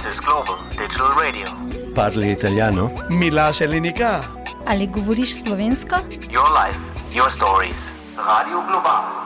is Global Digital Radio. Parli italiano? Mi lascia l'unica. Ali govoriš slovensko? Your life, your stories. Radio Global.